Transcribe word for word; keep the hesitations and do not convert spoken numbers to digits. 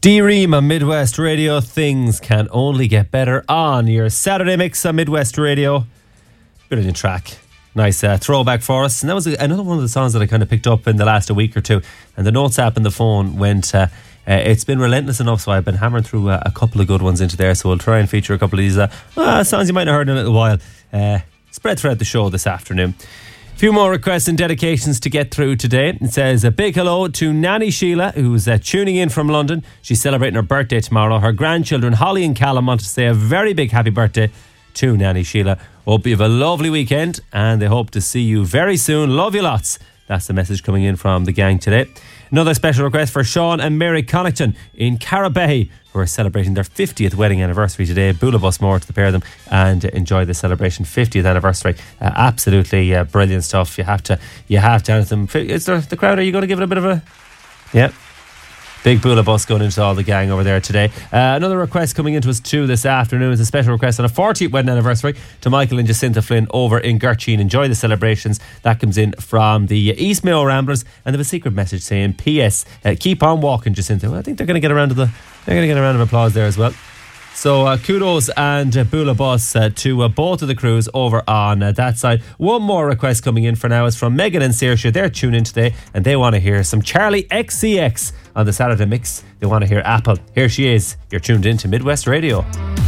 D-Ream on Midwest Radio. Things can only get better on your Saturday mix on Midwest Radio. Brilliant track. Nice uh, throwback for us. And that was another one of the songs that I kind of picked up in the last week or two. And the notes app in the phone went... Uh, uh, it's been relentless enough, so I've been hammering through uh, a couple of good ones into there. So we'll try and feature a couple of these uh, uh, songs you might not have heard in a little while. Uh, spread throughout the show this afternoon. A few more requests and dedications to get through today. It says a big hello to Nanny Sheila, who's uh, tuning in from London. She's celebrating her birthday tomorrow. Her grandchildren Holly and Callum want to say a very big happy birthday to Nanny Sheila. Hope you have a lovely weekend and they hope to see you very soon. Love you lots. That's the message coming in from the gang today. Another special request for Sean and Mary Connaughton in Carabay, who are celebrating their fiftieth wedding anniversary today. Bula bus more to the pair of them and enjoy the celebration. fiftieth anniversary. Uh, absolutely uh, brilliant stuff. You have to, you have to answer them. Is there the crowd? Are you going to give it a bit of a... Yeah. Big Bula bus going into all the gang over there today. Uh, another request coming into us too this afternoon is a special request on a fortieth wedding anniversary to Michael and Jacinta Flynn over in Gertrude. Enjoy the celebrations. That comes in from the East Mayo Ramblers, and they have a secret message saying P S uh, keep on walking, Jacinta. Well, I think they're going to get around to the they're going to get a round of applause there as well. So uh, kudos and uh, Bula bus uh, to uh, both of the crews over on uh, that side. One more request coming in for now is from Megan and Saoirse. They're tuned in today and they want to hear some Charlie X C X on the Saturday mix. They want to hear Apple. Here she is. You're tuned in to Midwest Radio.